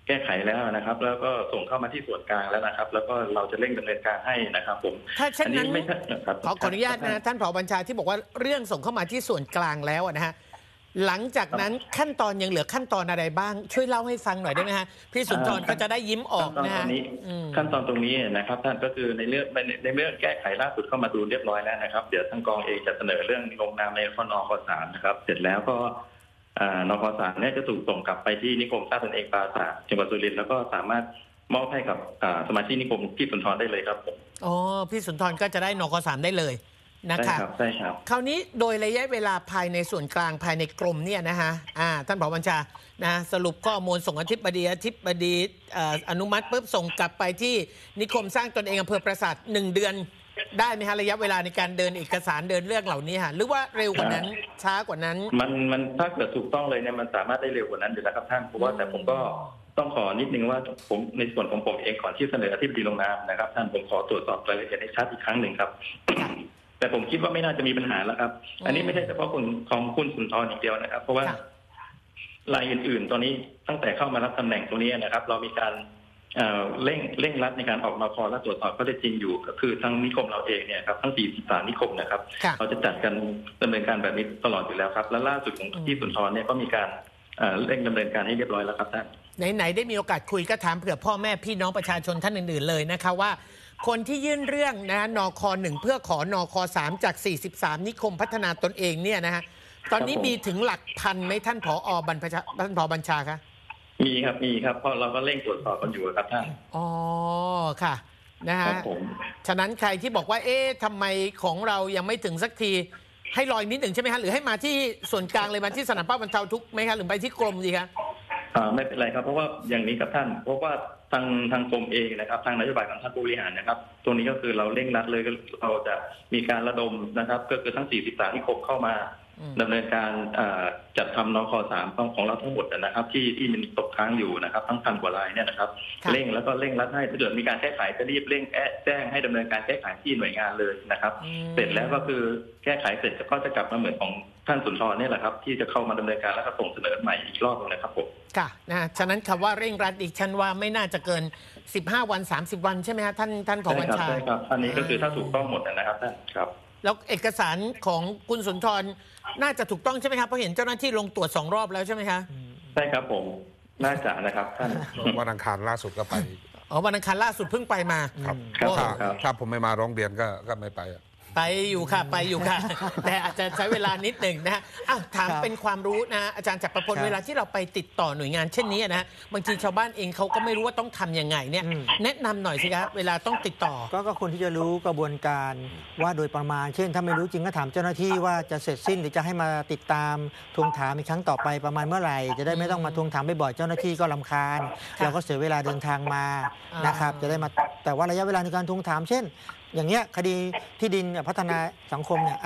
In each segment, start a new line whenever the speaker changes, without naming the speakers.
แก้ไขแล้วนะครับแล้วก็ส่งเข้ามาที่ส่วนกลางแล้วนะครับแล้วก็เราจะเร่งดำเนินการให้นะครับผม
ถ้าเช่นนั้น
ไม่
ขออนุญาตนะท่านผอ.บัญชาที่บอกว่าเรื่องส่งเข้ามาที่ส่วนกลางแล้วนะฮะหลังจากนั้นขั้นตอนยังเหลือขั้นตอนอะไรบ้างช่วยเล่าให้ฟังหน่อยได้ไหมฮะพี่สุนทรก็จะได้ยิ้มออกนะฮะ
ขั้นตอนตรงนี้นะครับท่านก็คือในเรื่องแก้ไขล่าสุดเข้ามาดูเรียบร้อยแล้วนะครับเดี๋ยวทางกองเองจะเสนอเรื่องลงนามในข้อนค.3นะครับเสร็จแล้วก็นค.3เนี่ยจะถูกส่งกลับไปที่นิคมสร้างตนเองปราสาทจังหวัดสุรินทร์แล้วก็สามารถมอบให้กับสมาชิกนิคมพี่สุนทรได้เลยครับผม
อ๋อพี่สุนทรก็จะได้นค.3ได้เลยนะคะ
ใช่ครับ
คราวนี้โดยระยะเวลาภายในส่วนกลางภายในกรมเนี่ยนะฮะท่านผอ.บัญชานะสรุปข้อมูลส่งอธิบดีอนุมัติปุ๊บส่งกลับไปที่นิคมสร้างตนเองอำเภอปราสาท1 เดือนได้ไหมฮะระยะเวลาในการเดินเอกสารเดินเรื่องเหล่านี้ฮะหรือว่าเร็วกว่านั้นช้ากว่านั้น
มันถ้าเกิดถูกต้องเลยเนี่ยมันสามารถได้เร็วกว่านั้นอยู่แล้วครับท่านเพราะว่าแต่ผมก็ต้องขอนิดนึงว่าผมในส่วนของผมเองก่อนที่เสนออธิบดีลงนามนะครับท่านผมขอตรวจสอบรายละเอียดให้ชัดอีกครั้งหนึ่งครับแต่ผมคิดว่าไม่น่าจะมีปัญหาแล้วครับอันนี้ไม่ใช่เฉพาะของคุณสุนทรอย่างเดียวนะครับเพราะว่ารายอื่นๆตอนนี้ตั้งแต่เข้ามารับตำแหน่งตรงนี้นะครับเรามีการเร่งรัดในการออกมาพอและตรวจสอบข้อเท็จจริงอยู่ก็คือทั้งนิคมเราเองเนี่ยครับทั้ง43นิคมนะครับเราจะจัดกันดำเนินการแบบนี้ตลอดอยู่แล้วครับและล่าสุดของที่สุนทรเนี่ยก็มีการเร่งดำเนินการให้เรียบร้อยแล้วครับท่าน
ไหนได้มีโอกาสคุยก็ถามเผื่อพ่อแม่พี่น้องประชาชนท่านอื่นๆเลยนะคะว่าคนที่ยื่นเรื่องนะนค.1เพื่อขอนค.3จาก43นิคมพัฒนาตนเองเนี่ยนะฮะตอนนี้มีถึงหลักพันไหมท่านผอ.บัญชาคะ
มีครับเพราะเราก็เร่งตรวจสอบกันอยู่ครับท่าน
อ๋อค่ะนะฮะฉะนั้นใครที่บอกว่าเอ๊ะทำไมของเรายังไม่ถึงสักทีให้รออีกนิดหนึ่งใช่ไหมฮะหรือให้มาที่ส่วนกลางเลยมาที่สนามป้าบรรเทาทุกข์ไหมคะหรือไปที่กรมดีคะ
ไม่เป็นไรครับเพราะว่าอย่างนี้ครับท่านเพราะว่าทางกรมเองนะครับทางนโยบายของท่านผู้บริหารนะครับตรงนี้ก็คือเราเร่งรัดเลยเราจะมีการระดมนะครับก็คือทั้ง43นิคมเข้ามาดำเนินการจัดทำนค.3ของเราทั้งหมดนะครับที่มันตกค้างอยู่นะครับทั้ง1,000 กว่ารายเนี่ยนะครับเร่งรัดให้ถ้าเกิดมีการแก้ไขจะรีบเร่งแจ้งให้ดำเนินการแก้ไขที่หน่วยงานเลยนะครับเสร็จแล้วก็คือแก้ไขเสร็จก็จะกลับมาเหมือนของท่านสุนทรนี่แหละครับที่จะเข้ามาดำเนินการแล้วก็ส่งเสนอใหม่อีกรอบนึงนะครับผม
ค่ะนะฉะนั้นคำว่าเร่งรัดอีกชั้นว่าไม่น่าจะเกิน15 วัน30 วันใช่ไหมฮะท่านผอ.บัญชา
ใช่ครับอันนี้ก็คือถ้าถูกต้องหมดนะครับท่านครับ
แล้วเอกสารของคุณสุนทรน่าจะถูกต้องใช่ไหมครับเพราะเห็นเจ้าหน้าที่ลงตรวจ2 รอบแล้วใช่ไหมคะ
ใช่ครับผมน่าจะนะครับท่าน
วันอังคารล่าสุดก็ไป
วันอังคารล่าสุดเพิ่งไปมา
ครับถ้าผมไม่มาร้องเรียนก็ไม่ไป
ไปอยู่ค่ะแต่อาจจะใช้เวลานิดหนึ่งนะฮะถามเป็นความรู้นะอาจารย์จักรพลเวลาที่เราไปติดต่อหน่วยงานเช่นนี้นะบางทีชาวบ้านเองเขาก็ไม่รู้ว่าต้องทำยังไงเนี่ยแนะนำหน่อยสิครับเวลาต้องติดต่อ
ก็คนที่จะรู้กระบวนการว่าโดยประมาณเช่นถ้าไม่รู้จริงก็ถามเจ้าหน้าที่ว่าจะเสร็จสิ้นหรือจะให้มาติดตามทวงถามอีกครั้งต่อไปประมาณเมื่อไหร่จะได้ไม่ต้องมาทวงถามบ่อยๆเจ้าหน้าที่ก็รำคาญเราก็เสียเวลาเดินทางมานะครับจะได้มาแต่ว่าระยะเวลาในการทวงถามเช่นอย่างเงี้ยคดีที่ดินพัฒนาสังคมเนี่ย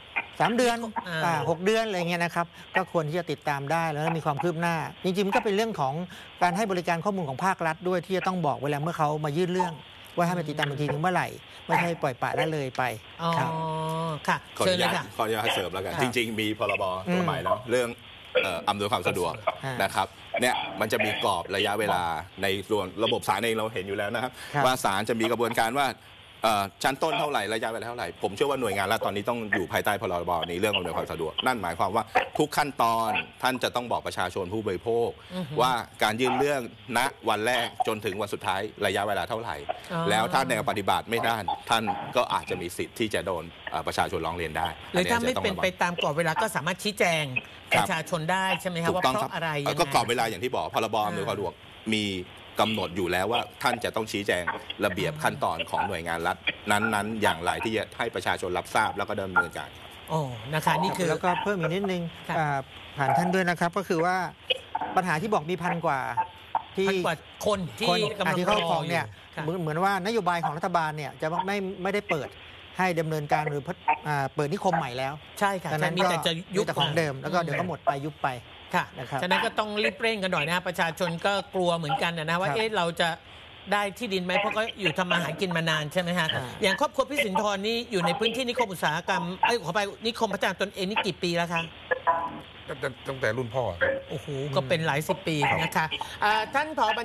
3 เดือน6 เดือนอะไรเงี้ยนะครับก็ควรที่จะติดตามได้แล้วมีความคืบหน้าจริงๆมันก็เป็นเรื่องของการให้บริการข้อมูลของภาครัฐด้วยที่จะต้องบอกเวลาเมื่อเขามายื่นเรื่องว่าให้มาติดตามอีกทีถึงเมื่อไหร่ไม่ใช่ปล่อยปละละเลยไป
ครับค่ะ
ขออนุญาตเสริมแล้วกันจริงๆมีพรบตัวใหม่แล้วเรื่องอำนวยความสะดวกนะครับเนี่ยมันจะมีกรอบระยะเวลาในส่วนระบบศาลเองเราเห็นอยู่แล้วนะครับว่าศาลจะมีกระบวนการว่าชั้นต้นเท่าไหร่ระยะเวลาเท่าไหร่ผมเชื่อว่าหน่วยงานรัฐตอนนี้ต้องอยู่ภายใต้พรบในเรื่องอำนวยความสะดวกนั่นหมายความว่าทุกขั้นตอนท่านจะต้องบอกประชาชนผู้บริโภคว่าการยื่นเรื่องณวันแรกจนถึงวันสุดท้ายระยะเวลาเท่าไหร่แล้วถ้าแนวปฏิบัติไม่ได้ท่านก็อาจจะมีสิทธิ์ที่จะโดนประชาชนร้องเรียนได้
หรือถ้าไม่เป็นไปตามกรอบเวลาก็สามารถชี้แจงประชาชนได้ใช่ไหมครับว่าเพราะอะไร
ก็กรอบเวลาอย่างที่บอกพรบอำนวยความสะดวกมีกำหนดอยู่แล้วว่าท่านจะต้องชี้แจงระเบียบขั้นตอนของหน่วยงานรัฐนั้นๆอย่างไรที่จะให้ประชาชนรับทราบแล้วก็ดำเนินการ
นะคะนี่คือ
แล้วก็เพิ่มอีกนิดนึงผ่านท่านด้วยนะครับก็คือว่าปัญหาที่บอกมี1,000 กว่า
ที่คนที่กำลัง
เข้าของเนี่ยเหมือนว่านโยบายของรัฐบาลเนี่ยจะไม่ได้เปิดให้ดำเนินการหรือเปิดนิคมใหม่แล้ว
ใช่ค่ะ
นั้นก็จะยุบของเดิมแล้วก็เดี๋ยวก็หมดไปยุบไป
ค่ะฉะนั้นก็ต้องรีบเร่งกันหน่อยนะประชาชนก็กลัวเหมือนกันนะว่าเราจะได้ที่ดินไหมเพราะก็อยู่ทำมาหากินมานานใช่ไหมฮะอย่างครอบครัวพี่สินทรนี่อยู่ในพื้นที่นิคมอุตสาหกรรมขอไปนิคมพัฒนาตนเองนี่กี่ปีแล้วคะ
ตั้งแต่รุ่นพ่อ
โอ้โหก็เป็นหลาย10 ปีนะคะท่านผอ.